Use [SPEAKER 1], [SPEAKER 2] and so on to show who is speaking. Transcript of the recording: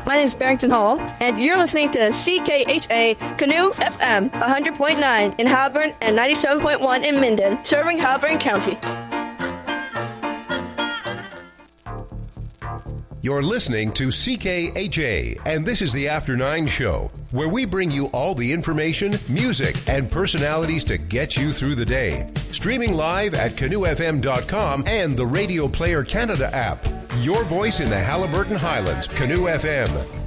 [SPEAKER 1] My name is Barrington Hall, and you're listening to CKHA Canoe FM 100.9 in Halburn and 97.1 in Minden, serving Halburn County.
[SPEAKER 2] You're listening to CKHA, and this is the After 9 show, where we bring you all the information, music, and personalities to get you through the day. Streaming live at canoefm.com and the Radio Player Canada app. Your voice in the Halliburton Highlands, Canoe FM.